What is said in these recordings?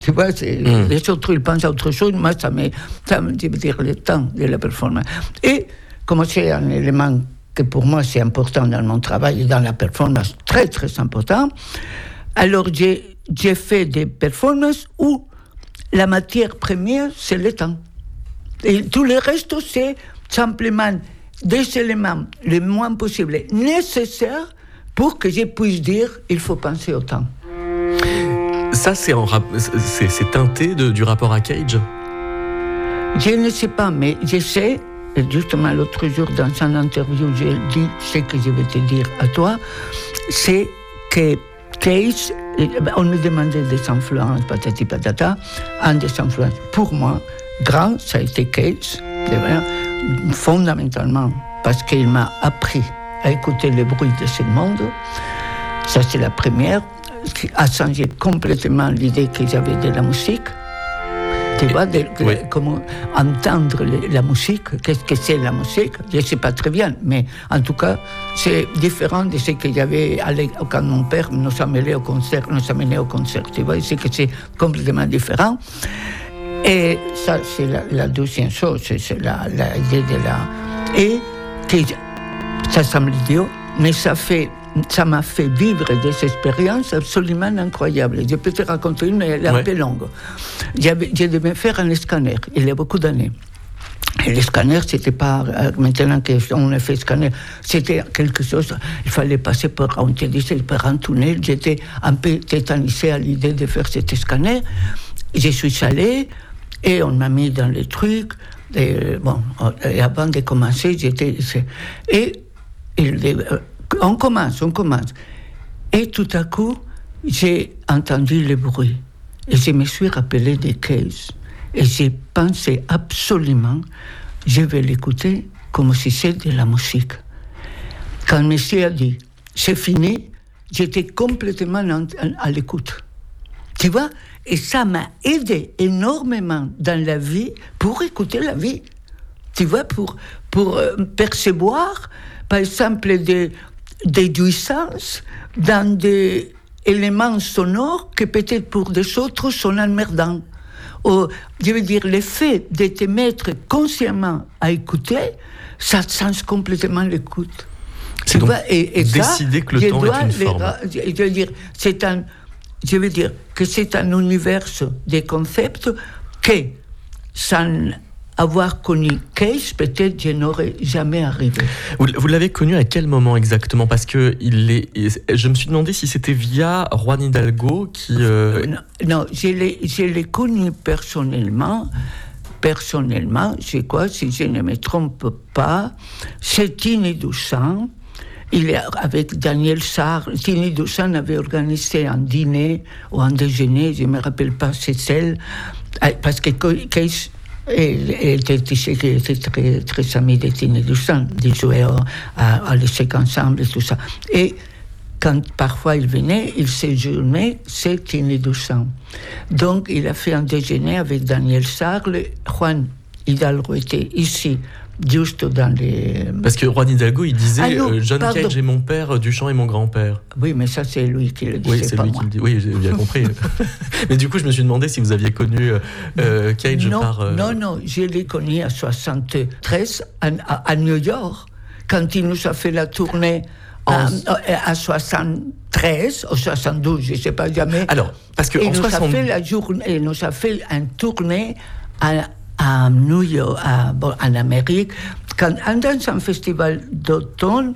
Tu vois, les autres, ils pensent à autre chose. Moi, ça me je veux dire, le temps de la performance. Et comme c'est un élément que pour moi, c'est important dans mon travail et dans la performance, très, très important, alors j'ai fait des performances où la matière première, c'est le temps. Et tout le reste, c'est simplement des éléments le moins possible nécessaires pour que je puisse dire il faut penser au temps. Ça, c'est teinté du rapport à Cage ? Je ne sais pas, mais je sais, justement l'autre jour dans une interview, j'ai dit ce que je vais te dire à toi, c'est que Cage, on me demandait des influences, patati patata, un des influences pour moi, grand, ça a été Cage, fondamentalement, parce qu'il m'a appris à écouter le bruit de ce monde. Ça, c'est la première, qui a changé complètement l'idée que j'avais de la musique. Tu vois, comment entendre la musique, qu'est-ce que c'est la musique, je ne sais pas très bien, mais en tout cas, c'est différent de ce que j'avais quand mon père nous amenait au concert, tu vois, c'est que c'est complètement différent. Et ça, c'est la deuxième chose, c'est l'idée de la... Et que ça semble idiot, mais ça m'a fait vivre des expériences absolument incroyables. Je peux te raconter une, mais elle est un peu longue. Je devais faire un scanner, il y a beaucoup d'années. Et le scanner, c'était pas... Maintenant qu'on a fait scanner, c'était quelque chose... Il fallait passer par un tunnel. J'étais un peu tétanisé à l'idée de faire cet scanner. Je suis allé et on m'a mis dans les trucs. Et avant de commencer, on commence. Et tout à coup, j'ai entendu le bruit. Et je me suis rappelé des Cage. Et j'ai pensé absolument, je vais l'écouter comme si c'était de la musique. Quand monsieur a dit, c'est fini, j'étais complètement à l'écoute. Tu vois ? Et ça m'a aidé énormément dans la vie pour écouter la vie. Tu vois, pour percevoir, par exemple, des jouissances dans des éléments sonores que peut-être pour des autres sont emmerdants. Je veux dire, le fait de te mettre consciemment à écouter, ça change complètement l'écoute. C'est donc décider que le temps est une forme. Je veux dire que c'est un univers de concepts que, sans avoir connu Cage, peut-être je n'aurais jamais arrivé. Vous l'avez connu à quel moment exactement ? Parce que je me suis demandé si c'était via Juan Hidalgo qui... Non, je l'ai connu personnellement. C'est quoi, si je ne me trompe pas, c'est Tini Doucet. Il est avec Daniel Sarr. Tini Doucet avait organisé un dîner ou un déjeuner, je ne me rappelle pas, c'est celle, parce que Cage était très, très ami de Tini Doucet. Ils jouaient à l'échec ensemble et tout ça. Et quand parfois il venait, il séjournait chez Tini Doucet. Donc il a fait un déjeuner avec Daniel Sarr. Juan Hidalgo était ici, juste dans les... Parce que Juan Hidalgo, il disait John Cage est mon père, Duchamp est mon grand-père. Oui, mais ça, c'est lui qui le disait, oui, c'est pas lui moi. Qui le dit. Oui, j'ai bien compris. Mais du coup, je me suis demandé si vous aviez connu Cage par... Non, je l'ai connu à 73 à New York, quand il nous a fait la tournée à 73 ou 72, je ne sais pas jamais. Alors, parce que il nous a fait une tournée à New York, en Amérique, dans un festival d'automne,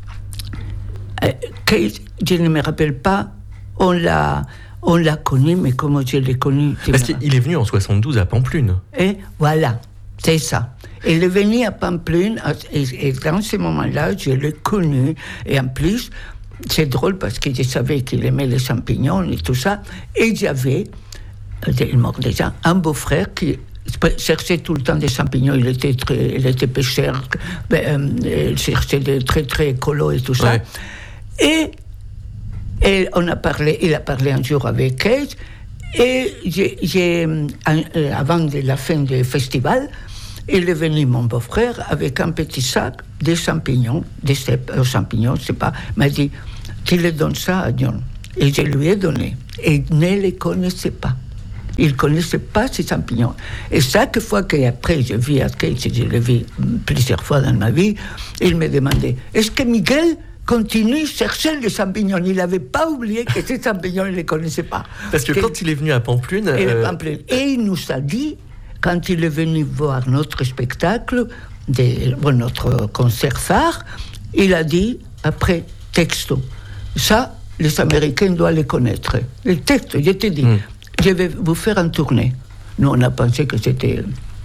que je ne me rappelle pas, on l'a connu, mais comment je l'ai connu? Parce qu'il est venu en 72 à Pampelune. Et voilà, c'est ça. Il est venu à Pampelune, et dans ce moment-là, je l'ai connu, et en plus, c'est drôle parce que je savais qu'il aimait les champignons et tout ça, et j'avais, il est mort déjà, un beau-frère qui cherchait tout le temps des champignons, il était pêcheur, il cherchait des très très écolo et tout ça. Ouais. Et il a parlé un jour avec Cage, et avant la fin du festival, il est venu, mon beau-frère, avec un petit sac de champignons, des champignons, je sais pas, m'a dit, tu le donnes ça à John. Et je lui ai donné. Et il ne les connaissait pas. Il ne connaissait pas ces champignons. Et chaque fois qu'après je vis à Cage, je l'ai vu plusieurs fois dans ma vie, il me demandait, est-ce que Miguel continue à chercher les champignons? Il n'avait pas oublié que ces champignons, il ne les connaissait pas. Parce que quand il est venu à Pampelune... Et il nous a dit, quand il est venu voir notre spectacle, notre concert phare, il a dit, après, texto, ça, les Américains doivent les connaître. Les textes, je t'ai dit, je vais vous faire une tournée. Nous, on a pensé que c'était...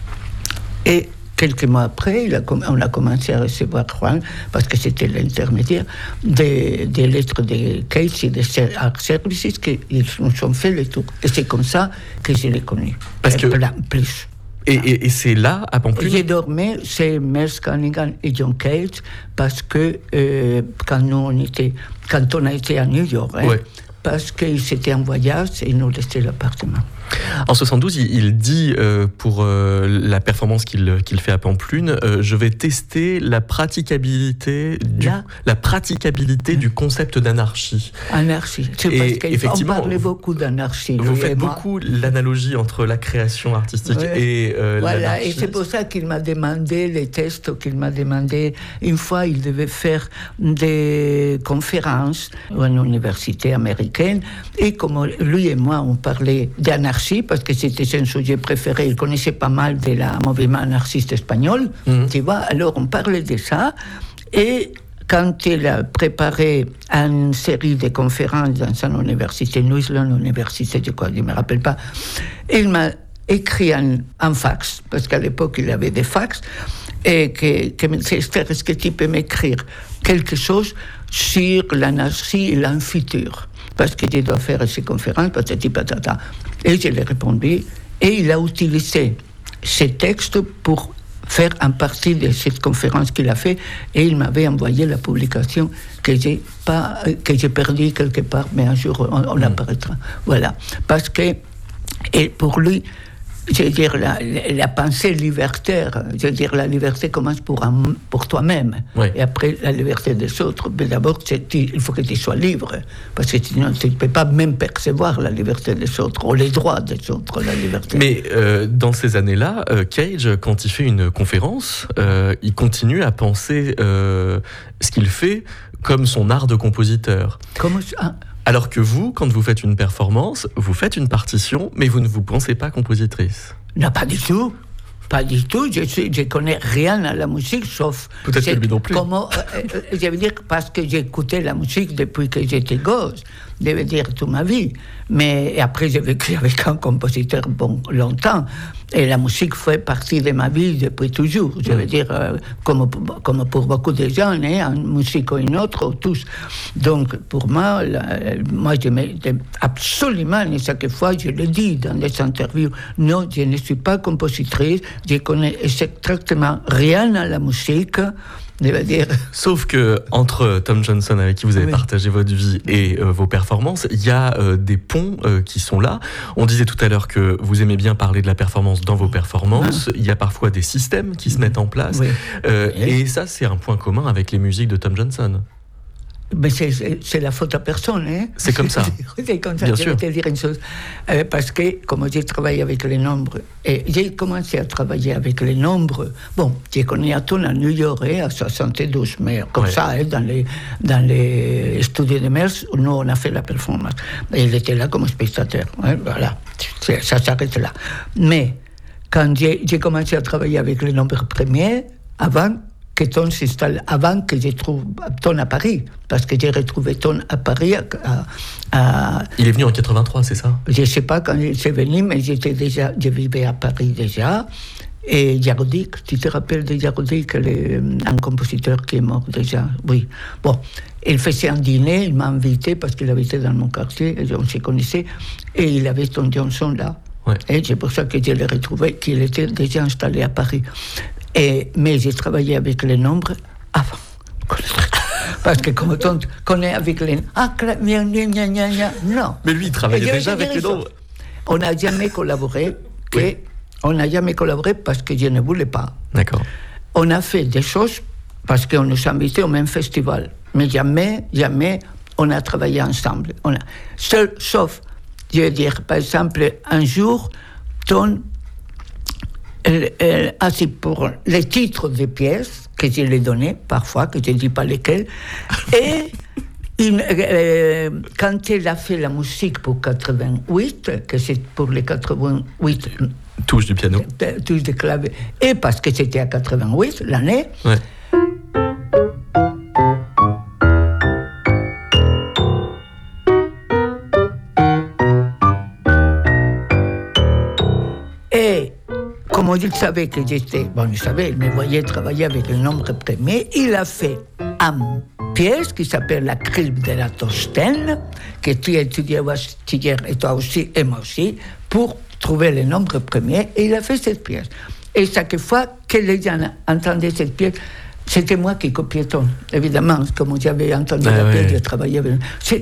Et quelques mois après, on a commencé à recevoir Juan, parce que c'était l'intermédiaire, des lettres de Cage et de Art Services qui nous ont fait le tour. Et c'est comme ça que je l'ai connu. Parce que... Plus. Et c'est là, à Pampelune... J'ai dormi chez Merce Cunningham et John Cage, parce que quand on a été à New York, parce qu'ils étaient en voyage et ils nous laissaient l'appartement. En 72, il dit pour la performance qu'il fait à Pampelune, je vais tester la praticabilité du concept d'anarchie. Anarchie. C'est parce qu'on parlait beaucoup d'anarchie. Vous faites beaucoup l'analogie entre la création artistique et l'anarchie. Et c'est pour ça qu'il m'a demandé les tests qu'il m'a demandé. Une fois, il devait faire des conférences à une université américaine. Et comme lui et moi, on parlait d'anarchie, parce que c'était son sujet préféré, il connaissait pas mal de la mouvement anarchiste espagnol, tu vois, alors on parlait de ça, et quand il a préparé une série de conférences dans son université, New Zealand Université, je ne me rappelle pas, il m'a écrit un fax, parce qu'à l'époque il avait des fax, et que me dit, Esther, est-ce que tu peux m'écrire quelque chose sur l'anarchie et l'infutur, parce que je dois faire ces conférences, patati patata. Et je lui ai répondu, et il a utilisé ces textes pour faire un partie de cette conférence qu'il a fait, et il m'avait envoyé la publication que j'ai perdue quelque part, mais un jour on apparaîtra. Voilà. Parce que, et pour lui, je veux dire, la pensée libertaire, je veux dire, la liberté commence pour toi-même, et après la liberté des autres. Mais d'abord, il faut que tu sois libre, parce que sinon tu ne peux pas même percevoir la liberté des autres, ou les droits des autres, la liberté. Mais dans ces années-là, Cage, quand il fait une conférence, il continue à penser ce qu'il fait comme son art de compositeur. Comment ça? Alors que vous, quand vous faites une performance, vous faites une partition, mais vous ne vous pensez pas compositrice. Non, pas du tout. Pas du tout. Je connais rien à la musique, sauf... Peut-être que lui non plus. Je veux dire, parce que j'écoutais la musique depuis que j'étais gosse. Je veux dire, toute ma vie. Mais après, j'ai vécu avec un compositeur longtemps. Et la musique fait partie de ma vie depuis toujours. Je veux dire, comme pour beaucoup de gens, hein, une musique ou une autre, ou tous. Donc, pour moi, absolument, et chaque fois, je le dis dans des interviews, non, je ne suis pas compositrice, je connais exactement rien à la musique. Je veux dire. Sauf que entre Tom Johnson, avec qui vous avez partagé votre vie, et vos performances, il y a des ponts qui sont là. On disait tout à l'heure que vous aimez bien parler de la performance dans vos performances. Il y a parfois des systèmes qui se mettent en place. Et ça, c'est un point commun avec les musiques de Tom Johnson. Mais c'est la faute à personne, hein. C'est comme ça. C'est comme ça. Bien je sûr. vais te dire une chose. Parce que, comme j'ai travaillé avec les nombres, et j'ai commencé à travailler avec les nombres, bon, j'ai connu à tout à New York, à 72, mais comme ça, dans les studios de Merce, nous, on a fait la performance. Et il était là comme spectateur. Voilà. Ça s'arrête là. Mais, quand j'ai commencé à travailler avec les nombres premiers, avant que Ton s'installe, avant que je trouve Ton à Paris, parce que j'ai retrouvé Ton à Paris. Il est venu en 83, c'est ça? Je ne sais pas quand il est venu, mais je vivais à Paris déjà. Et Yarodic, tu te rappelles de Yarodic, un compositeur qui est mort déjà? Oui. Bon, il faisait un dîner, il m'a invité parce qu'il habitait dans mon quartier, et on se connaissait, et il avait Ton Johnson là. Et c'est pour ça que je l'ai retrouvé, qu'il était déjà installé à Paris. Mais j'ai travaillé avec les nombres avant. Parce que comme on connaît avec les... non. Mais lui, il travaillait déjà avec les nombres. On n'a jamais collaboré. On n'a jamais collaboré parce que je ne voulais pas. D'accord. On a fait des choses parce qu'on nous invitait au même festival. Mais jamais on a travaillé ensemble. Sauf, Je veux dire, par exemple, un jour, Ton c'est pour les titres des pièces que je lui ai donnés, parfois, que je ne dis pas lesquels, et quand elle a fait la musique pour 88, que c'est pour les 88... Touche du piano. Touche de clavier. Et parce que c'était à 88, l'année... Ouais. Comme il savait que j'étais... Bon, il savait, il me voyait travailler avec le nombre premier. Il a fait une pièce qui s'appelle La Crypte de la Toscane, que tu étudiais hier, et toi aussi, et moi aussi, pour trouver le nombre premier. Et il a fait cette pièce. Et chaque fois que les gens entendaient cette pièce, c'était moi qui copiais Ton. Évidemment, comme j'avais entendu la pièce, je travaillais avec...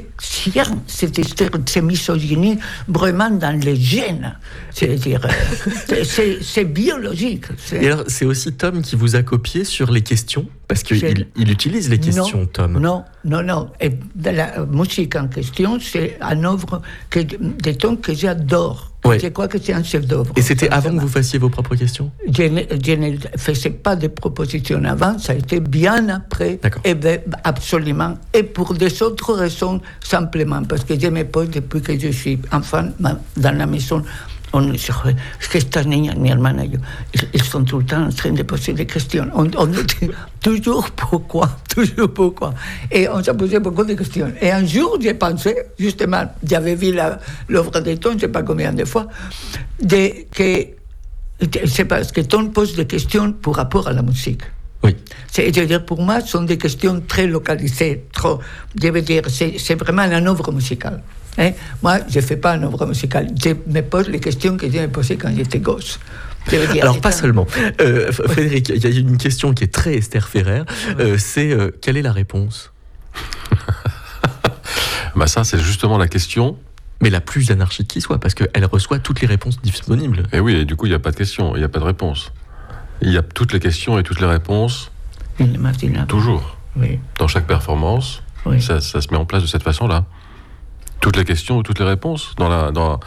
C'est misogynie vraiment dans les gènes. C'est-à-dire, c'est biologique. Et alors, c'est aussi Tom qui vous a copié sur les questions, parce qu'il utilise les questions, Tom. Non. Et de la musique en question, c'est une œuvre de Tom que j'adore. Ouais. Je crois que c'est un chef-d'œuvre. Et c'était avant que vous fassiez vos propres questions ? Je ne faisais pas de propositions avant, ça a été bien après. D'accord. Et bien, absolument. Et pour des autres raisons, simplement, parce que je me pose depuis que je suis enfant dans la maison. On dit, que estas niñas, mi hermana y yo, ils sont tout le temps en train de poser des questions. On dit toujours pourquoi. Et on s'est posé beaucoup de questions. Et un jour, j'ai pensé, justement, j'avais vu l'œuvre de Ton, je ne sais pas combien de fois, que c'est parce que Ton pose des questions pour rapport à la musique. Oui. C'est-à-dire, pour moi, ce sont des questions très localisées, je veux dire, c'est vraiment une œuvre musicale. Moi, je ne fais pas une œuvre musicale. Je me pose les questions que je me posais quand j'étais gosse. Alors, pas seulement. Frédéric, il y a une question qui est très Esther Ferrer. C'est quelle est la réponse ? Ça, c'est justement la question. Mais la plus anarchique qui soit, parce qu'elle reçoit toutes les réponses disponibles. Et oui, et du coup, il n'y a pas de question, il n'y a pas de réponse. Il y a toutes les questions et toutes les réponses. Toujours. Oui. Dans chaque performance, oui. Ça se met en place de cette façon-là. Toutes les questions ou toutes les réponses non ?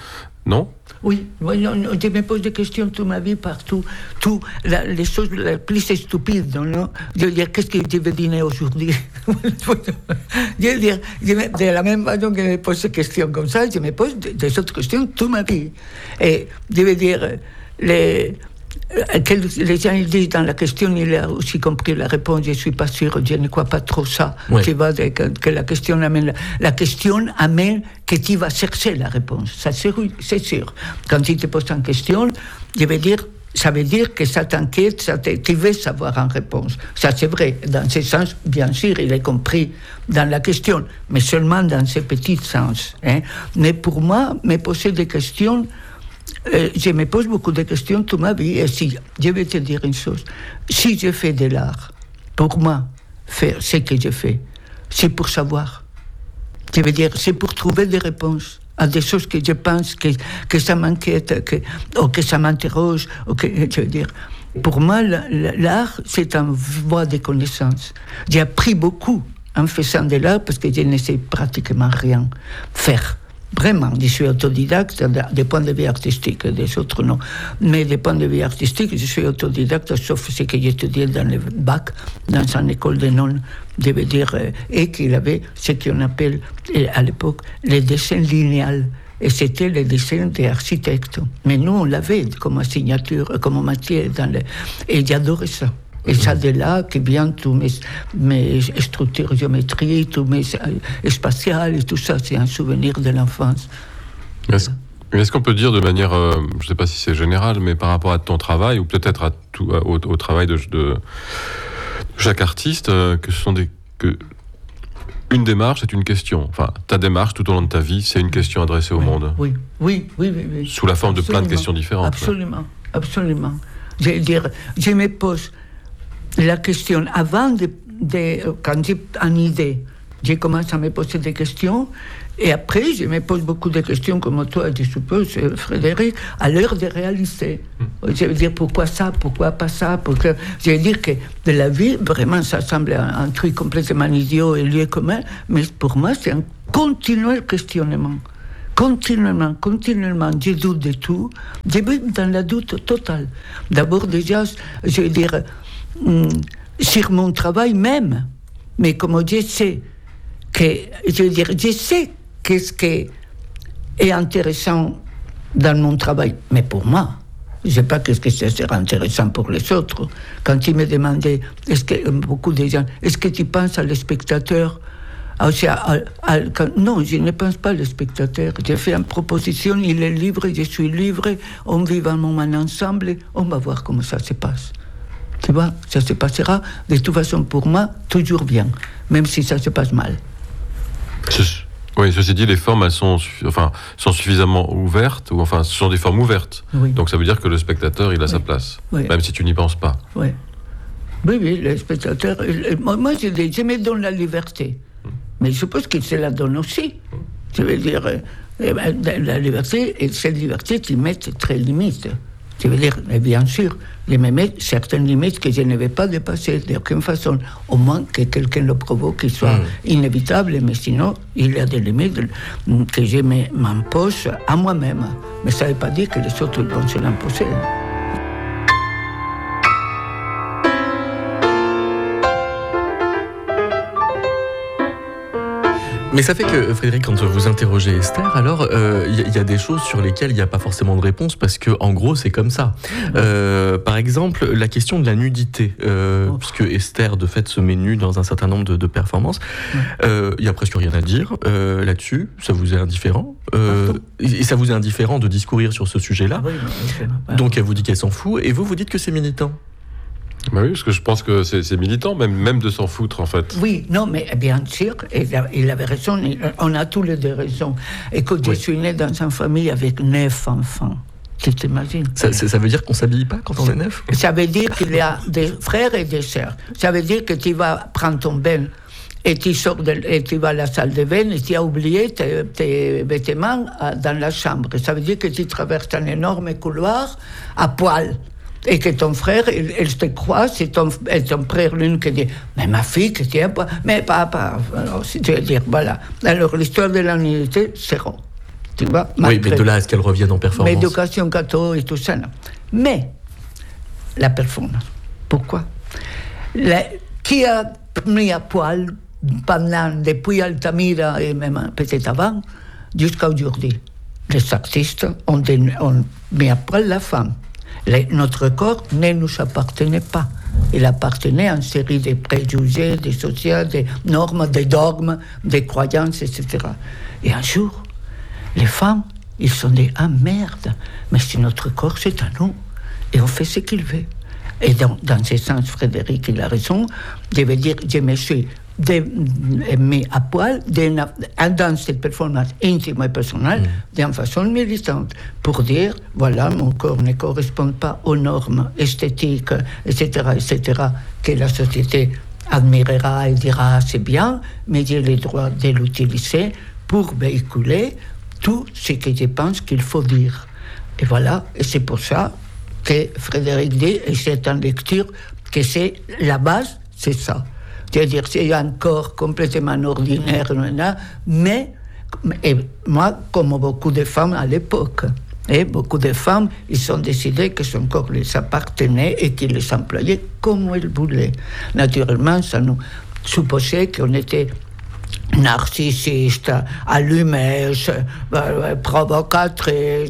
Oui, je me pose des questions toute ma vie, partout. Les choses les plus stupides, non ? Je veux dire, qu'est-ce que je vais dîner aujourd'hui ? Je veux dire, de la même façon que je me pose des questions comme ça, je me pose des autres questions toute ma vie. Et je veux dire, les gens ils disent dans la question, il a aussi compris la réponse, je ne suis pas sûr, je ne crois pas trop ça. Ouais. Tu vois, que la question amène que tu vas chercher la réponse. Ça, c'est sûr. Quand tu te poses une question, ça veut dire que ça t'inquiète, tu veux savoir une réponse. Ça, c'est vrai. Dans ce sens, bien sûr, il est compris dans la question, mais seulement dans ce petit sens. Mais pour moi, me poser des questions, je me pose beaucoup de questions toute ma vie. Et si, je vais te dire une chose, si je fais de l'art, pour moi, faire ce que je fais, c'est pour savoir. Je veux dire, c'est pour trouver des réponses à des choses que je pense que ça m'inquiète, ou que ça m'interroge, je veux dire. Pour moi, l'art, c'est une voie de connaissance. J'ai appris beaucoup en faisant de l'art parce que je ne sais pratiquement rien faire. Vraiment, je suis autodidacte des points de vue artistiques, des autres non. Mais des points de vue artistiques, je suis autodidacte, sauf ce que j'ai étudié dans le bac, dans une école de nonnes, je veux dire, et qu'il avait ce qu'on appelle, à l'époque, les dessins linéaux. Et c'était les dessins des architectes. Mais nous, on l'avait comme signature, comme matière. Et j'adorais ça. Et ça, de là que viennent toutes mes structures géométriques, tous mes spatiales, et tout ça, c'est un souvenir de l'enfance. Est-ce qu'on peut dire de manière, je ne sais pas si c'est général, mais par rapport à ton travail, ou peut-être au travail de chaque artiste, que ce sont une démarche, c'est une question. Enfin, ta démarche tout au long de ta vie, c'est une question adressée au monde. Oui. Sous la forme de plein de questions différentes. Absolument. Je veux dire, je me pose la question avant quand j'ai une idée, je commence à me poser des questions et après je me pose beaucoup de questions comme toi, je suppose, Frédéric, à l'heure de réaliser. Je veux dire pourquoi ça, pourquoi pas ça, je veux dire que de la vie, vraiment ça semble un truc complètement idiot et lieu commun, mais pour moi c'est un continuel questionnement. continuellement, je doute de tout. Je vis dans la doute totale. D'abord, déjà, je veux dire, sur mon travail même. Mais comme je sais qu'est-ce qui est intéressant dans mon travail, mais pour moi. Je ne sais pas qu'est-ce que ça sera intéressant pour les autres. Quand ils me demandaient, beaucoup de gens, est-ce que tu penses à le spectateur? Non, je ne pense pas au spectateur. J'ai fait une proposition, il est libre, je suis libre, on vit un moment ensemble, on va voir comment ça se passe. Tu vois, ça se passera de toute façon pour moi toujours bien, même si ça se passe mal. Oui, ceci dit, les formes, elles sont suffisamment ouvertes, ce sont des formes ouvertes. Oui. Donc ça veut dire que le spectateur, il a sa place, même si tu n'y penses pas. Oui, le spectateur, moi je me donne la liberté. Mais je suppose qu'il se la donne aussi. Je veux dire, la liberté, et cette liberté qui met très limite. Je veux dire, bien sûr, je me mets certaines limites que je ne vais pas dépasser d'aucune façon. Au moins que quelqu'un le provoque, qu'il soit inévitable, mais sinon, il y a des limites que je m'impose à moi-même. Mais ça ne veut pas dire que les autres vont se l'imposer. Mais ça fait que, Frédéric, quand vous interrogez Esther, alors il y a des choses sur lesquelles il n'y a pas forcément de réponse parce que, en gros, c'est comme ça. Par exemple, la question de la nudité, puisque Esther, de fait, se met nue dans un certain nombre de performances. Il n'y a presque rien à dire là-dessus. Ça vous est indifférent et ça vous est indifférent de discourir sur ce sujet-là. Donc, elle vous dit qu'elle s'en fout et vous dites que c'est militant. Bah oui, parce que je pense que c'est militant, même de s'en foutre, en fait. Oui, non, mais bien sûr, il avait raison, on a tous les deux raison. Écoute, je suis né dans une famille avec 9 enfants. Tu t'imagines? Ça veut dire qu'on ne s'habille pas quand on est 9? Ça veut dire qu'il y a des frères et des sœurs. Ça veut dire que tu vas prendre ton bain et tu sors et tu vas à la salle de bain et tu as oublié tes vêtements dans la chambre. Ça veut dire que tu traverses un énorme couloir à poil. Et que ton frère, il te croise, et ton frère, l'une qui dit « Mais ma fille, que tu es pas... » Mais papa, alors, si tu veux dire, voilà. Alors, l'histoire de la nudité, c'est rond. Tu vois? Oui, mais de là à ce qu'elle revienne en performance. L'éducation catholique et tout ça, non. Mais, la performance, pourquoi? Qui a mis à poil depuis Altamira et même peut-être avant, jusqu'à aujourd'hui? Les artistes ont mis à poil la femme. Notre corps ne nous appartenait pas. Il appartenait à une série de préjugés, des sociaux, des normes, des dogmes, des croyances, etc. Et un jour, les femmes, ils sont dit « Ah merde, mais c'est notre corps, c'est à nous. » Et on fait ce qu'il veut. Et dans ce sens, Frédéric, il a raison. Je veux dire, je me suis mis à poil dans cette performance intime et personnelle d'une façon militante pour dire voilà, mon corps ne correspond pas aux normes esthétiques, etc., que la société admirera et dira c'est bien, mais j'ai le droit de l'utiliser pour véhiculer tout ce que je pense qu'il faut dire. Et voilà, et c'est pour ça que Frédéric dit, et c'est en lecture, que c'est la base, c'est ça. C'est-à-dire, c'est un corps complètement ordinaire, mais et moi, comme beaucoup de femmes à l'époque, et beaucoup de femmes, ils ont décidé que son corps les appartenait et qu'ils les employaient comme ils voulaient. Naturellement, ça nous supposait qu'on était narcissiste, allumèche, provocatrice,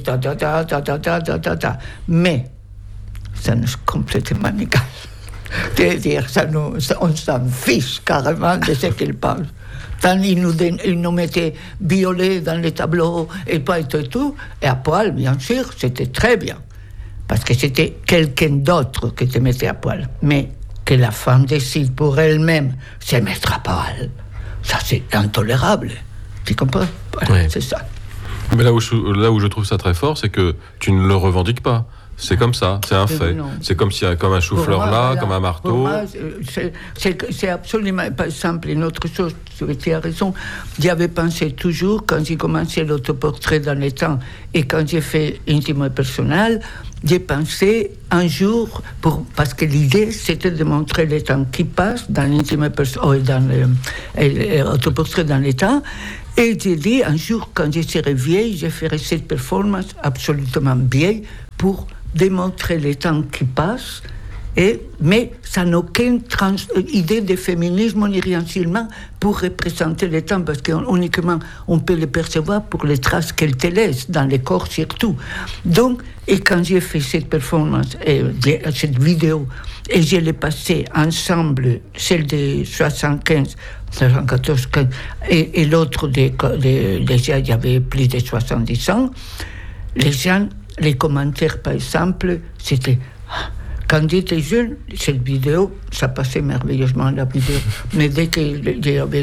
ta. Mais ça nous est complètement égal. C'est-à-dire, on s'en fiche carrément de ce qu'ils pensent. Tant ils nous mettaient violets dans les tableaux et pas et tout. Et à poil, bien sûr, c'était très bien. Parce que c'était quelqu'un d'autre qui te mettait à poil. Mais que la femme décide pour elle-même se mettre à poil, ça c'est intolérable. Tu comprends? Ouais. C'est ça. Mais là où je trouve ça très fort, c'est que tu ne le revendiques pas. C'est comme ça, c'est un fait. Non. C'est comme un chou-fleur là, voilà, comme un marteau. Pour moi, c'est absolument, par exemple, une autre chose, tu as raison. J'avais pensé toujours, quand j'ai commencé l'autoportrait dans les temps, et quand j'ai fait intime et personnel, j'ai pensé un jour, parce que l'idée, c'était de montrer les temps qui passent dans l'intime et personnel, dans l'autoportrait dans les temps, Et j'ai dit, un jour, quand je serai vieille, je ferai cette performance absolument vieille pour démontrer le temps qui passe. Mais ça n'a aucune idée de féminisme ni rien, seulement pour représenter le temps, parce qu'uniquement on peut le percevoir pour les traces qu'elle te laisse, dans le corps surtout. Donc, et quand j'ai fait cette performance, cette vidéo, et je l'ai passée ensemble, celle de 75, 74, 15, et l'autre, déjà il y avait plus de 70 ans, les gens, les commentaires par exemple, c'était... Quand j'étais jeune, cette vidéo, ça passait merveilleusement, la vidéo. Mais dès que j'avais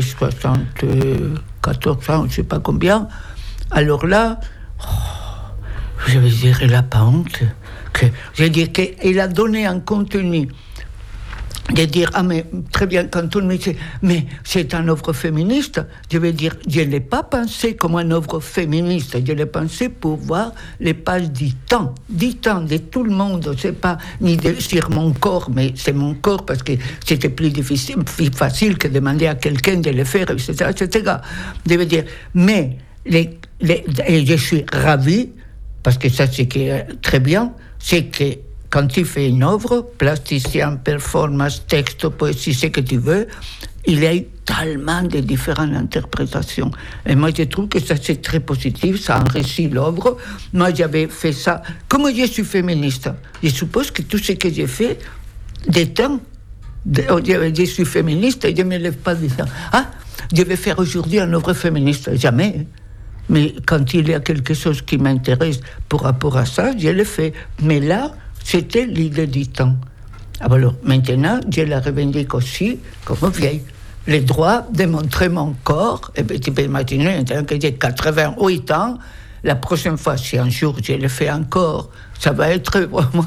74 ans, je ne sais pas combien, alors là, je vais dire, elle n'a pas honte. Je veux dire qu'elle a donné un contenu de dire, ah mais très bien, quand on me dit, mais c'est une œuvre féministe, je vais dire, je ne l'ai pas pensé comme une œuvre féministe, je l'ai pensé pour voir les pages du temps de tout le monde, c'est pas ni sur mon corps, mais c'est mon corps parce que c'était plus difficile, plus facile que demander à quelqu'un de le faire, etc., etc. Je veux dire, mais et je suis ravi, parce que ça c'est très bien, c'est que quand tu fais une œuvre, plasticien, performance, texte, poésie, ce que tu veux, il y a eu tellement de différentes interprétations. Et moi, je trouve que ça, c'est très positif, ça enrichit l'œuvre. Moi, j'avais fait ça. Comme je suis féministe, je suppose que tout ce que j'ai fait, des temps, je suis féministe et je ne me lève pas disant « Ah, je vais faire aujourd'hui une œuvre féministe. » Jamais. Mais quand il y a quelque chose qui m'intéresse par rapport à ça, je le fais. Mais là, c'était l'idée du temps. Alors maintenant, je la revendique aussi comme vieille. Le droit de montrer mon corps, et bien, tu peux imaginer, maintenant que j'ai 88 ans, la prochaine fois, si un jour je le fais encore, ça va être vraiment...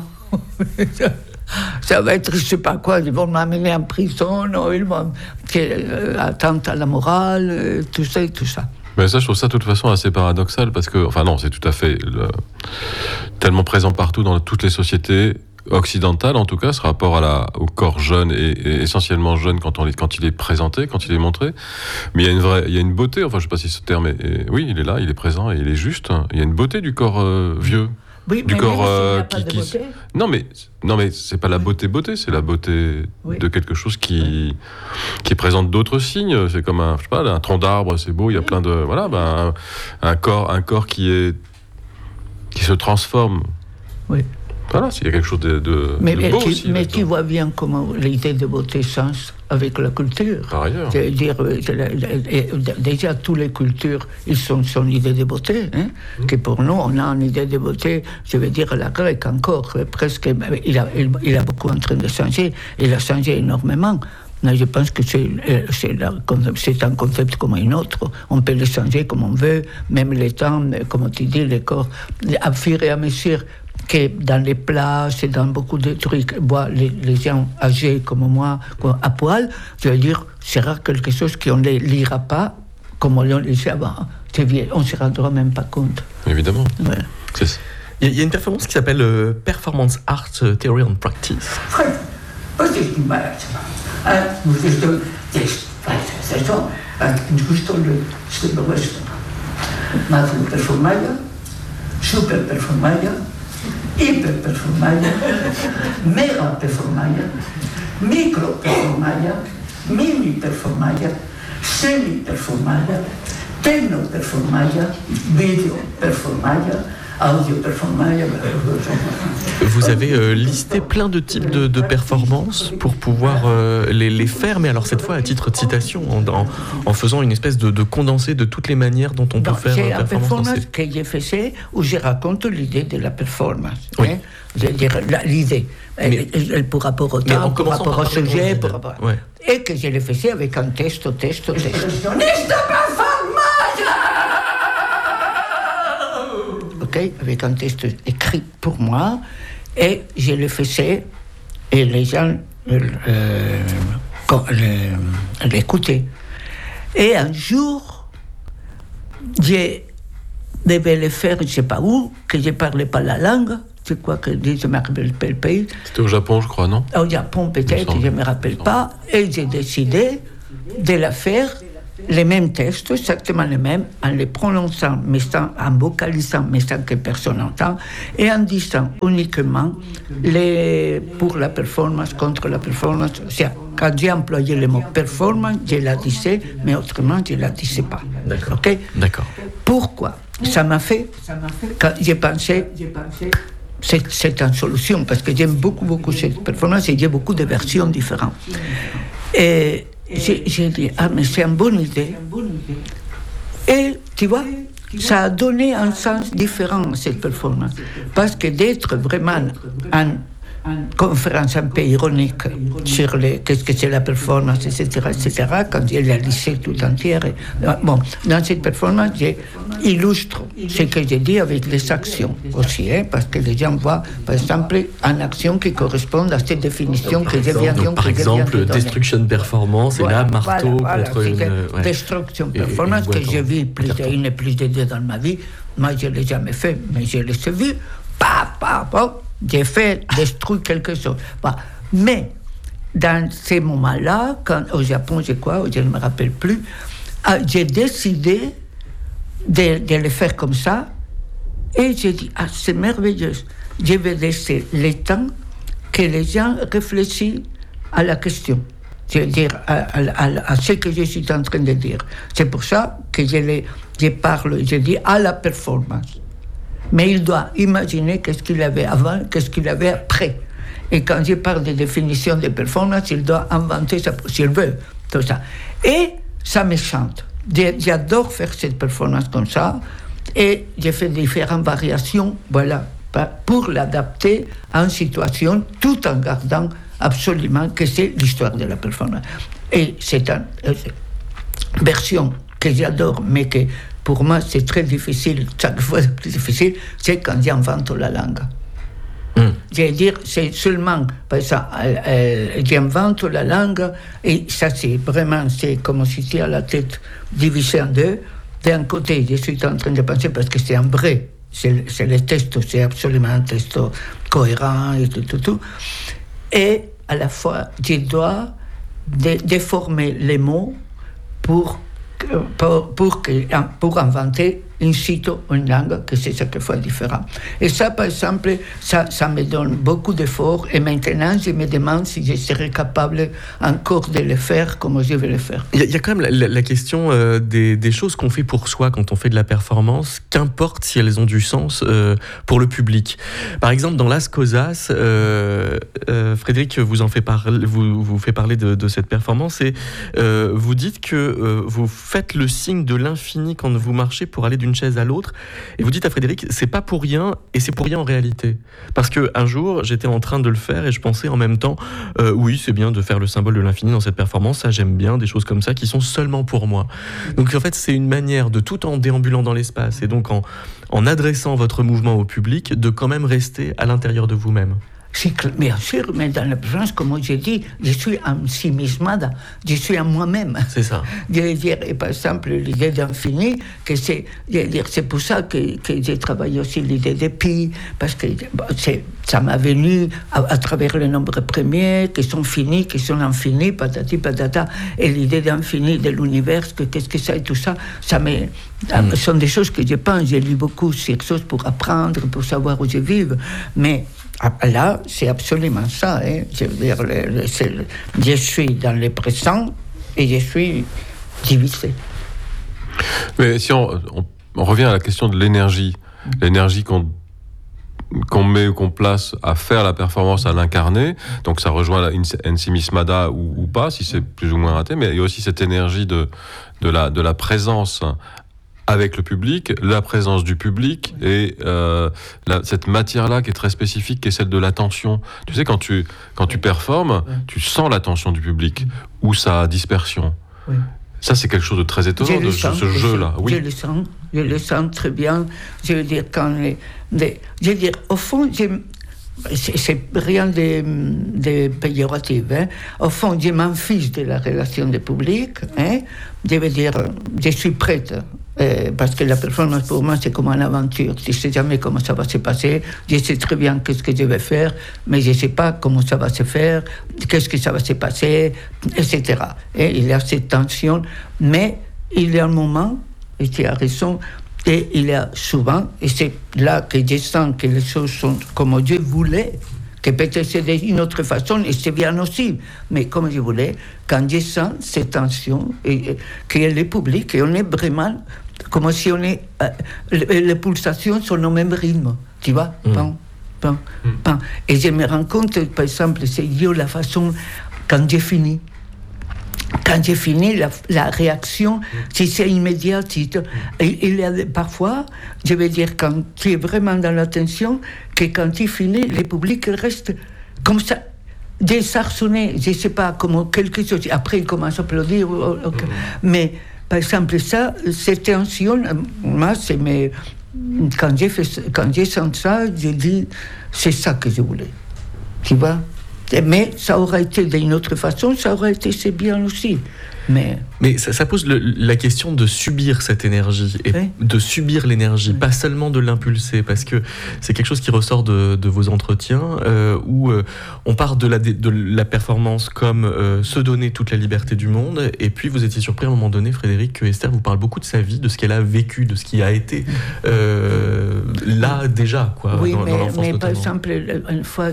ça va être, je ne sais pas quoi, ils vont m'amener en prison, non, ils vont... atteinte à la morale, tout ça et tout ça. Mais ça, je trouve ça de toute façon assez paradoxal parce que, enfin non, c'est tout à fait tellement présent partout dans toutes les sociétés occidentales, en tout cas, ce rapport au corps jeune et essentiellement jeune quand il est présenté, quand il est montré. Mais il y a une beauté. Enfin, je sais pas si ce terme oui, il est là, il est présent et il est juste. Il y a une beauté du corps vieux. Oui, du mais corps qui non mais c'est pas la beauté, c'est la beauté de quelque chose qui présente d'autres signes. C'est comme un tronc d'arbre, c'est beau, il y a plein de un corps qui se transforme. Oui. Voilà, s'il y a quelque chose de beau aussi. Mais tu vois bien comment l'idée de beauté change avec la culture. Par ailleurs. C'est-à-dire, déjà, toutes les cultures, ils ont son idée de beauté. Que pour nous, on a une idée de beauté, je veux dire, la grecque encore, presque, il a beaucoup en train de changer, il a changé énormément. Mais je pense que c'est un concept comme un autre. On peut le changer comme on veut, même les temps, comme tu dis, les corps, à fur et à mesure que dans les plages et dans beaucoup de trucs, les gens âgés comme moi, à poil, je veux dire, sera quelque chose qu'on ne lira pas comme on le lisait avant. On ne se rendra même pas compte. Évidemment. Ouais. Il y a une performance qui s'appelle Performance Art Theory and Practice. Super performaya, hiper performaya, mega performaya, micro performaya, mini performaya, semi performaya, techno performaya, video performaya, audio performaya. Vous avez listé plein de types de performances pour pouvoir les faire, mais alors cette fois à titre de citation, en faisant une espèce de condensé de toutes les manières dont on peut faire une performance. Que j'ai fait où je raconte l'idée de la performance. Oui. Je veux dire, l'idée. Pour rapport au temps, pour rapport au sujet. Ouais. Et que je le faisais avec un texte. Avec un texte écrit pour moi, et je le faisais, et les gens l'écoutaient. Et un jour, je devais le faire, je ne sais pas où, que je ne parlais pas la langue, c'est quoi que je me rappelle pas le pays. C'était au Japon, je crois, non? Au Japon, peut-être, je ne me rappelle pas, et j'ai décidé de la faire les mêmes textes, exactement les mêmes, en les prononçant, mais en vocalisant, mais sans que personne n'entend, et en disant uniquement pour la performance, contre la performance. Quand j'ai employé le mot performance, je la disais, mais autrement, je ne la disais pas. D'accord. Okay? D'accord. Pourquoi? Ça m'a fait, quand j'ai pensé, c'est une solution, parce que j'aime beaucoup cette performance et j'ai beaucoup de versions différentes. Et j'ai dit, mais c'est une bonne idée. Et tu vois, ça a donné un sens différent à cette performance. Parce que d'être vraiment en conférence un peu ironique sur qu'est-ce que c'est la performance, etc., quand je la lisais tout entière. Bon, dans cette performance, j'illustre ce que j'ai dit avec les actions aussi, parce que les gens voient, par exemple, une action qui correspond à cette définition que je viens de donner. Par exemple, destruction performance, et là, marteau contre une... Destruction performance, que j'ai vu une et plus de deux dans ma vie. Moi, je ne l'ai jamais fait, mais je l'ai vu. J'ai fait détruire quelque chose. Mais dans ces moments-là, au Japon, je ne me rappelle plus, j'ai décidé de le faire comme ça, et j'ai dit, c'est merveilleux. Je vais laisser le temps que les gens réfléchissent à la question, c'est-à-dire à ce que je suis en train de dire. C'est pour ça que je dis à la performance. Mais il doit imaginer qu'est-ce qu'il avait avant, qu'est-ce qu'il avait après. Et quand je parle de définition de performance, il doit inventer ça, s'il veut, tout ça. Et ça me chante. J'adore faire cette performance comme ça. Et j'ai fait différentes variations, pour l'adapter à une situation, tout en gardant absolument que c'est l'histoire de la performance. Et c'est une version que j'adore, mais que pour moi c'est très difficile, chaque fois c'est plus difficile, c'est quand j'invente la langue. Je veux dire, c'est seulement, par exemple, j'invente la langue, et ça c'est comme si c'était à la tête divisée en deux. D'un côté, je suis en train de penser, parce que c'est un vrai, c'est le texte, c'est absolument un texte cohérent et tout. Et à la fois, je dois déformer les mots pour inventer in situ une langue que c'est chaque fois différent. Et ça, par exemple, ça me donne beaucoup d'efforts, et maintenant je me demande si je serais capable encore de le faire comme je vais le faire. Il y a quand même la question des choses qu'on fait pour soi quand on fait de la performance, qu'importe si elles ont du sens pour le public. Par exemple, dans Las Cosas, Frédéric vous fait parler de cette performance, et vous dites que vous faites le signe de l'infini quand vous marchez pour aller d'une chaise à l'autre, et vous dites à Frédéric, c'est pas pour rien, et c'est pour rien en réalité, parce que un jour j'étais en train de le faire et je pensais en même temps, oui, c'est bien de faire le symbole de l'infini dans cette performance, ça j'aime bien, des choses comme ça qui sont seulement pour moi. Donc en fait c'est une manière de, tout en déambulant dans l'espace et donc en adressant votre mouvement au public, de quand même rester à l'intérieur de vous-même. Bien sûr, mais dans la performance, comme j'ai dit, je suis ensimismada, je suis en moi-même. C'est ça. Je veux dire, et par exemple, l'idée d'infini, c'est pour ça que j'ai travaillé aussi l'idée de pi, parce que ça m'est venu à travers les nombres premiers, qui sont finis, qui sont infinis, patati patata, et l'idée d'infini de l'univers, qu'est-ce que ça et tout ça, ce sont des choses que je pense, j'ai lu beaucoup sur choses pour apprendre, pour savoir où je vis, mais là, c'est absolument ça. Je veux dire, je suis dans le présent et je suis divisé. Mais si on revient à la question de l'énergie qu'on met ou qu'on place à faire la performance, à l'incarner, donc ça rejoint la ensimismada ou pas, si c'est plus ou moins raté, mais il y a aussi cette énergie de la présence avec le public, la présence du public et cette matière-là qui est très spécifique, qui est celle de l'attention. Tu sais, quand tu performes, tu sens l'attention du public ou sa dispersion. Oui. Ça, c'est quelque chose de très étonnant, ce jeu-là. Oui. Je le sens très bien. Je veux dire, au fond, c'est rien de péjoratif. Au fond, je m'en fiche de la relation du public. Je veux dire, je suis prête. Parce que la performance pour moi c'est comme une aventure, je ne sais jamais comment ça va se passer, je sais très bien qu'est-ce que je vais faire, mais je ne sais pas comment ça va se faire, qu'est-ce que ça va se passer, etc. Et il y a cette tension, mais il y a un moment, et tu as raison, et il y a souvent, et c'est là que je sens que les choses sont comme Dieu voulait, que peut-être c'est d'une autre façon, et c'est bien aussi, mais comme je voulais, quand je sens cette tension, et qu'elle est publique, et on est vraiment comme si on est... les pulsations sont au même rythme, tu vois, pan. Et je me rends compte, par exemple, c'est idiot la façon, quand j'ai fini, la réaction, si c'est immédiat, il y a parfois, je veux dire, quand tu es vraiment dans l'attention, que quand tu finis, le public reste comme ça, désarçonné, je ne sais pas, comme quelque chose. Après, il commence à applaudir. Okay. Mais, par exemple, cette tension, moi, c'est mes... Quand j'ai senti ça, j'ai dit, c'est ça que je voulais. Tu vois? Mais ça aurait été d'une autre façon, ça aurait été c'est bien aussi. Mais ça pose la question de subir cette énergie, et de subir l'énergie, pas seulement de l'impulser, parce que c'est quelque chose qui ressort de vos entretiens, où on part de la performance comme se donner toute la liberté du monde, et puis vous étiez surpris à un moment donné, Frédéric, que Esther vous parle beaucoup de sa vie, de ce qu'elle a vécu, de ce qui a été là déjà, quoi, oui, dans l'enfance notamment. Par exemple, une fois,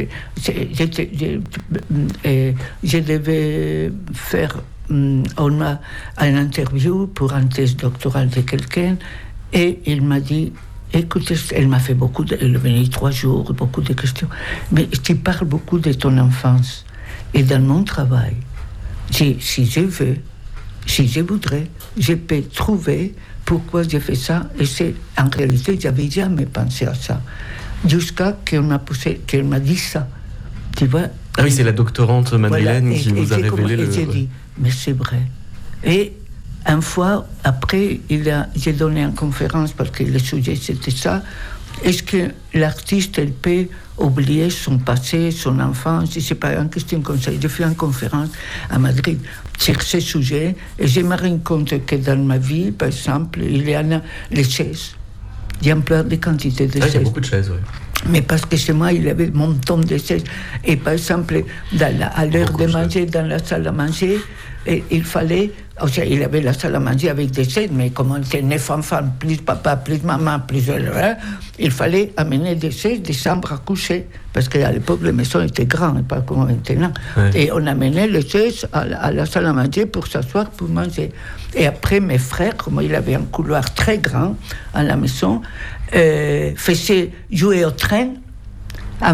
je devais faire on a une interview pour un test doctoral de quelqu'un et il m'a dit, écoute, elle m'a fait elle est venue 3 jours, beaucoup de questions, mais tu parles beaucoup de ton enfance et dans mon travail, si je veux, si je voudrais, je peux trouver pourquoi j'ai fait ça, et c'est, en réalité, j'avais jamais pensé à ça, jusqu'à qu'elle m'a dit ça, tu vois. Ah oui, c'est la doctorante Madeleine qui vous a révélé le... J'ai dit, mais c'est vrai. Et une fois, après, j'ai donné une conférence, parce que le sujet c'était ça, est-ce que l'artiste, elle peut oublier son passé, son enfance, je ne sais pas, une question comme ça. J'ai fait une conférence à Madrid sur ce sujet, et je me rends compte que dans ma vie, par exemple, il y en a les chaises. Il y a plein de quantités de chaises. Il y a beaucoup de chaises, oui. Mais parce que chez moi, il y avait mon ton de chaises. Et par exemple, à l'heure de manger, dans la salle à manger, il fallait... il y avait la salle à manger avec des chaises, mais comme on était 9 enfants, plus papa, plus maman, plus... il fallait amener des chaises, des chambres à coucher. Parce qu'à l'époque, les maisons étaient grandes, pas comme maintenant. Ouais. Et on amenait les chaises à la salle à manger pour s'asseoir, pour manger. Et après, mes frères, comme il avait un couloir très grand à la maison, faisaient jouer au train en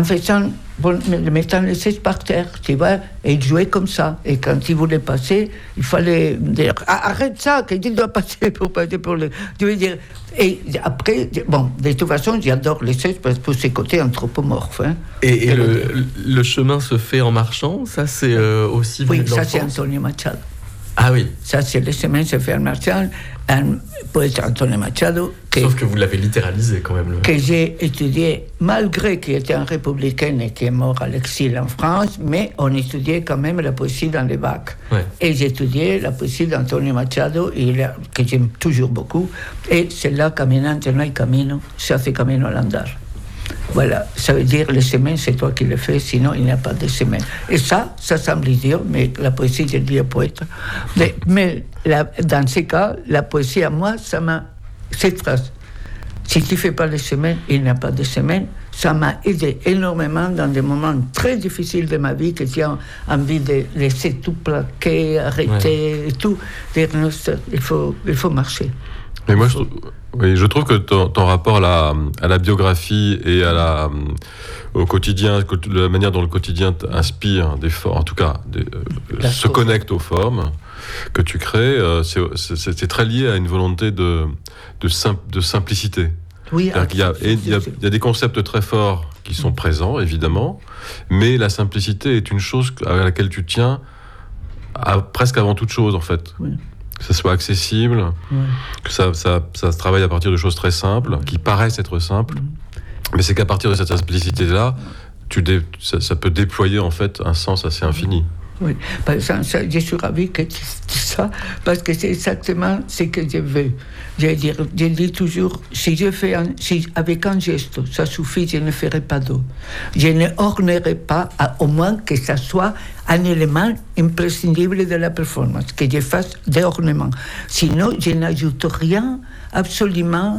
mettant les chaises par terre, tu vois, et ils jouaient comme ça. Et quand ils voulaient passer, il fallait dire arrête ça, qu'il doit passer pour le. Je veux dire. Et après, bon, de toute façon, j'adore les chaises parce que pour ces côtés anthropomorphes. Hein. Et le chemin se fait en marchant, ça c'est aussi. Oui, ça c'est Antonio Machado. Ah oui. Ça, c'est le chemin se fait en marchant. Un poète Antonio Machado. Sauf que vous l'avez littéralisé quand même. Que j'ai étudié, malgré qu'il était un républicain et qui est mort à l'exil en France, mais on étudiait quand même la poésie dans les bacs. Ouais. Et j'ai étudié la poésie d'Antonio Machado, que j'aime toujours beaucoup. Et c'est là, Caminante no hay camino, se hace camino al andar. Voilà, ça veut dire le chemin, c'est toi qui le fais, sinon il n'y a pas de chemin. Et ça semble idiot, mais la poésie, je dis au poète. Mais dans ces cas, la poésie à moi, ça m'a... Cette phrase, si tu ne fais pas le chemin, il n'y a pas de chemin, ça m'a aidé énormément dans des moments très difficiles de ma vie, que j'ai envie de laisser tout plaquer, arrêter, et tout. Dire, non, il faut marcher. Mais moi, je trouve que ton rapport à la biographie et au quotidien, la manière dont le quotidien inspire des formes, en tout cas, se connecte aux formes que tu crées, c'est très lié à une volonté de simplicité. Oui, il y a des concepts très forts qui sont présents, évidemment, mais la simplicité est une chose à laquelle tu tiens presque avant toute chose, en fait. Oui. Que ça soit accessible, que ça se travaille à partir de choses très simples, qui paraissent être simples, mais c'est qu'à partir de cette simplicité-là, ça peut déployer en fait un sens assez infini. Oui. Par exemple, je suis ravie que tu dis ça, parce que c'est exactement ce que je veux. Je dis toujours, si avec un geste, ça suffit, je ne ferai pas d'autre. Je ne ornerai pas, au moins que ça soit un élément imprescindible de la performance, que je fasse des ornements. Sinon, je n'ajoute rien, absolument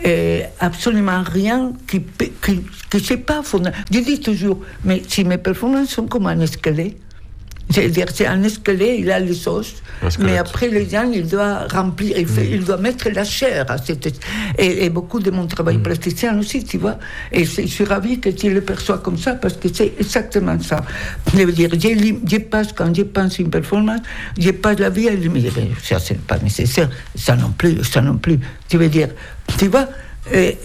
rien qui c'est pas fondamental. Je dis toujours, mais si mes performances sont comme un escalier, c'est-à-dire, c'est un escalier, il a les os, mais après, les gens, il doit remplir, il doit mettre la chair à cette... Et beaucoup de mon travail plasticien aussi, tu vois. Et je suis ravie que tu le perçois comme ça, parce que c'est exactement ça. Je veux dire, quand je pense une performance, je passe la vie à éliminer. Ça, c'est pas nécessaire. Ça non plus. Tu veux dire, tu vois, et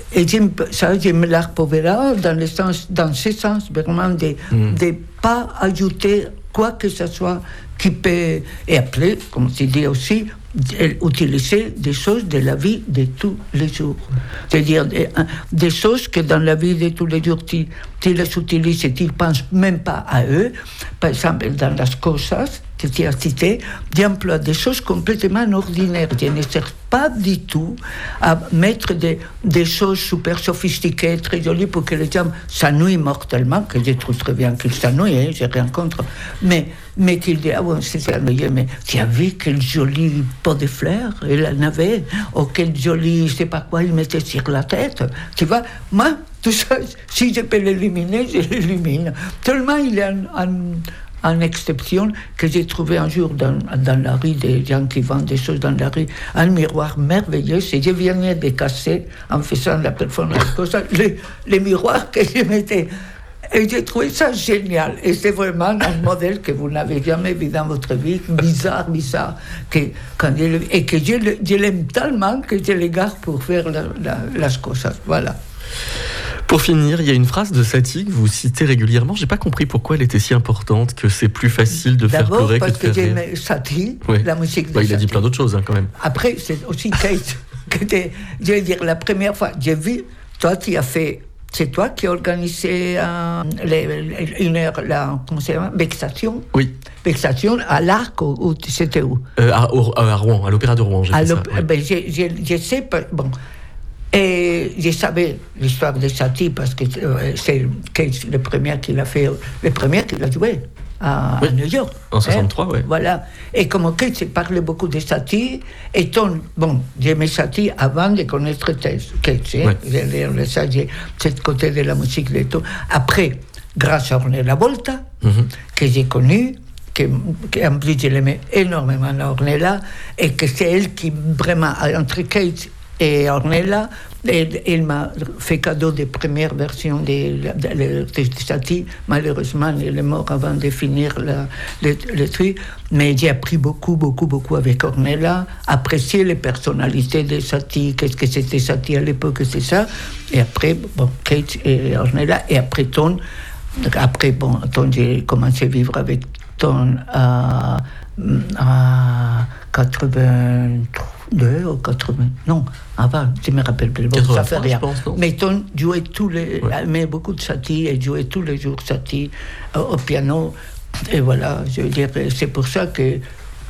je me l'arpovera dans ce sens, vraiment, de pas ajouter quoi que ce soit qui peut... Et après, comme tu dis aussi, utiliser des choses de la vie de tous les jours. C'est-à-dire des choses que dans la vie de tous les jours, tu les utilises et tu ne penses même pas à eux. Par exemple, dans las cosas que tu as citées, j'emploie des choses complètement ordinaires. Je ne sers pas du tout à mettre des choses super sophistiquées, très jolies, pour que les gens s'ennuient mortellement, que je trouve très bien qu'ils s'ennuient, j'ai rien contre, mais qu'ils disent, ah bon, c'est ennuyeux, mais tu as vu quel joli pot de fleurs il en avait, ou quel joli, je sais pas quoi, il mettait sur la tête. Tu vois, moi, tout ça, si je peux l'éliminer, je l'élimine. Seulement, il y a une exception que j'ai trouvé un jour dans la rue, des gens qui vendent des choses dans la rue, un miroir merveilleux, et je venais de casser, en faisant la performance, les miroirs que je mettais. Et j'ai trouvé ça génial. Et c'est vraiment un modèle que vous n'avez jamais vu dans votre vie, bizarre, et que je l'aime tellement que je le garde pour faire las cosas. Voilà. Pour finir, il y a une phrase de Satie que vous citez régulièrement. Je n'ai pas compris pourquoi elle était si importante, que c'est plus facile de faire pleurer que de faire rire. D'abord parce que j'aime Satie, la musique de Satie. Il a dit plein d'autres choses, quand même. Après, c'est aussi Kate, je veux dire, la première fois, j'ai vu, toi, tu as fait... C'est toi qui as organisé une heure, comment ça s'appelle, Vexation. Oui. Vexation à l'Arc, ou c'était où? À Rouen, à l'Opéra de Rouen, j'ai fait ça. Ouais. Ben, je sais pas, bon. Et je savais l'histoire de Satie, parce que c'est le premier qui l'a fait, le premier qui l'a joué à New York. En 63, oui. Voilà. Et comme Kate parlait beaucoup de Satie, et j'aimais Satie avant de connaître Kate. J'ai ce côté de la musique de tout. Après, grâce à Ornella Volta, que j'ai connue, en plus je l'aimais énormément, Ornella, et que c'est elle qui, vraiment, entre Kate et Ornella, il m'a fait cadeau des premières versions de Satie. Malheureusement, il est mort avant de finir le truc. Mais j'ai appris beaucoup avec Ornella, apprécier les personnalités de Satie, qu'est-ce que c'était Satie à l'époque, c'est ça. Et après, Kate et Ornella, et après Ton. Après, Ton, j'ai commencé à vivre avec Ton à 82 ou 80, non, avant, je me rappelle plus. Bon, ça fait rien. Pense, mais Ton jouait mais beaucoup de Satie, et jouait tous les jours Satie au piano. Et voilà, je veux dire, c'est pour ça que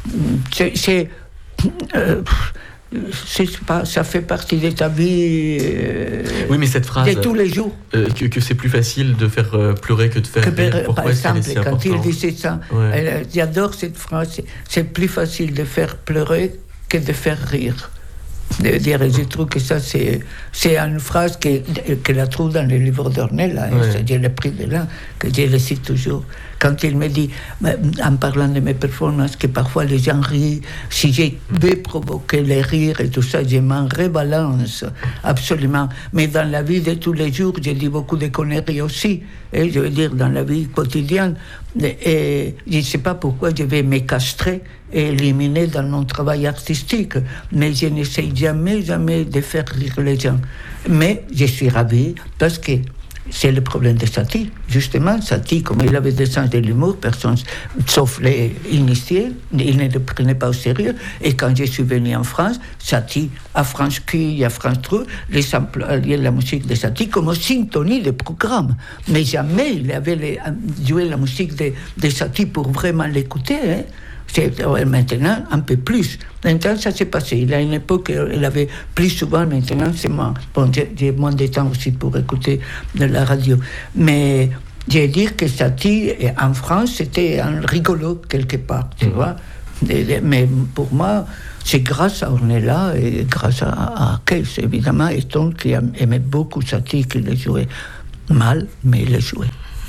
ça fait partie de ta vie. Oui, mais cette phrase. De tous les jours. Que c'est plus facile de faire pleurer que de faire rire. Pourquoi par exemple, c'est quand important? il disait ça, j'adore cette phrase. C'est plus facile de faire pleurer que de faire rire. Je trouve que ça, c'est une phrase que la trouve dans les livres d'Ornella. Je l'ai pris de là, que je le cite toujours. Quand il me dit, en parlant de mes performances, que parfois les gens rient, si je vais provoquer les rires et tout ça, je m'en rebalance, absolument. Mais dans la vie de tous les jours, je dis beaucoup de conneries aussi. Et je veux dire, dans la vie quotidienne. Et je ne sais pas pourquoi je vais me castrer et éliminer dans mon travail artistique. Mais je n'essaie jamais de faire rire les gens. Mais je suis ravi parce que c'est le problème de Satie. justement, Satie, comme il avait des sens de l'humour, personne, sauf les initiés, il ne le prenait pas au sérieux. Et quand je suis venu en France, Satie, à France Q, à France Trou, les employaient la musique de Satie comme syntonie de programme. Mais jamais il avait joué la musique de Satie pour vraiment l'écouter. Hein. Maintenant, un peu plus. Maintenant, ça s'est passé. Il y a une époque, il avait plus souvent, maintenant, c'est moins. Bon, j'ai moins de temps aussi pour écouter de la radio. Mais je veux dire que Satie, en France, c'était un rigolo, quelque part, tu vois. Mais pour moi, c'est grâce à Ornella et grâce à Kees, évidemment, et Ton, qui aimait beaucoup Satie, qui le jouait mal, mais il le jouait.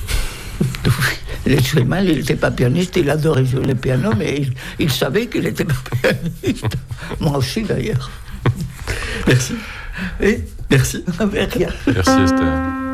Il jouait mal, il n'était pas pianiste, il adorait jouer le piano, mais il savait qu'il n'était pas pianiste. Moi aussi, d'ailleurs. Merci. Et merci. Avec rien. Merci Esther.